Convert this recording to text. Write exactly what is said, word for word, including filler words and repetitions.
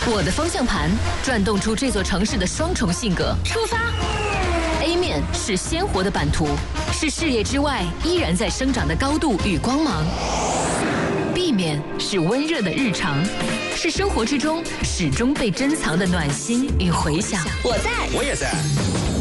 我的方向盘转动出这座城市的双重性格。出发 ！A 面是鲜活的版图，是视野之外依然在生长的高度与光芒。B 面是温热的日常，是生活之中始终被珍藏的暖心与回响。 我在， 我也在。